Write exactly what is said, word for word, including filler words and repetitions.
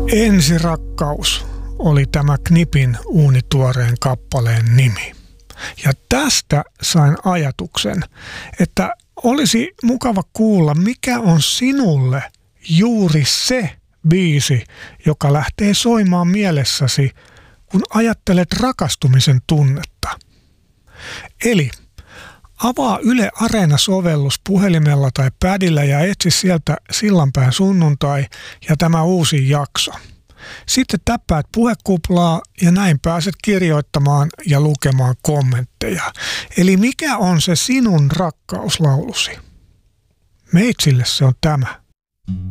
Ensirakkaus oli tämä Knipin uunituoreen kappaleen nimi. Ja tästä sain ajatuksen, että olisi mukava kuulla, mikä on sinulle juuri se biisi, joka lähtee soimaan mielessäsi, kun ajattelet rakastumisen tunnetta. Eli avaa Yle Areena-sovellus puhelimella tai padilla ja etsi sieltä Sillanpään sunnuntai ja tämä uusi jakso. Sitten täppäät puhekuplaa ja näin pääset kirjoittamaan ja lukemaan kommentteja. Eli mikä on se sinun rakkauslaulusi? Meitsille se on tämä.